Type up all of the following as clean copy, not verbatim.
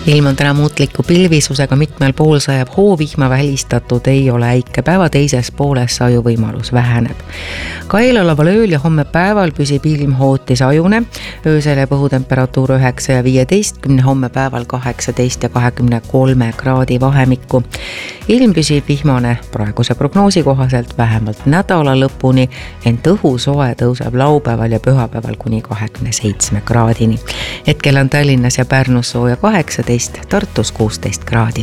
Ilm on täna muutliku pilvisusega, mitmel pool sajab hoovihma, välistatud ei ole äikepäeva, teises pooles sajuvõimalus väheneb. Ka eeloleval ööl ja homme päeval püsib ilm hooti sajune, öösel ja õhutemperatuur 9 ja 15, homme päeval 18 ja 23 kraadi vahemikku. Ilm püsib vihmane praeguse prognoosi kohaselt vähemalt nädala lõpuni, ent õhusoe tõuseb laupäeval ja pühapäeval kuni 27 kraadini. Hetkel on Tallinnas ja Pärnus sooja 18, Tartus 16 kraadi.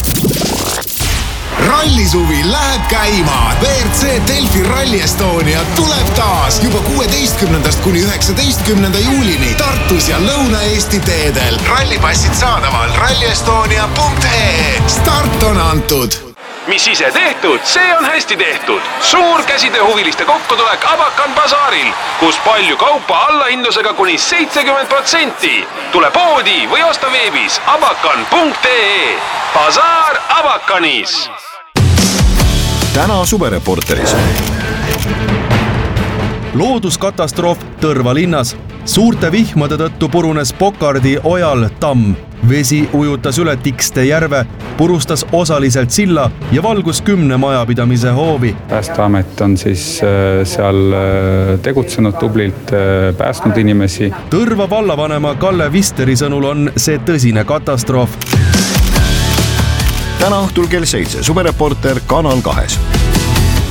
Rallisuvi läheb käima. WRC Delfi Rally Estonia tuleb taas juba 16. kuni 19. juulini Tartus ja Lõuna-Eesti teedel. Rallipassid saadaval rallyestonia.ee. Start on antud. Mis ise tehtud, see on hästi tehtud. Suur käsitööhuviliste kokkutulek Abakan basaaril, kus palju kaupa allahindlusega kuni 70%. Tule poodi või osta veebis abakan.ee. Basaar Abakanis. Täna suvereporteris. Looduskatastroof Tõrva linnas. Suurte vihmade tõttu purunes Pokardi ojal tamm. Vesi ujutas üle Tikste järve, purustas osaliselt silla ja valgus 10 majapidamise hoovi. Päästeamet on siis seal tegutsenud tublilt, päästnud inimesi. Tõrva vallavanema Kalle Visteri sõnul on see tõsine katastroof. Täna õhtul kell 7 suvereporter Kanal 2.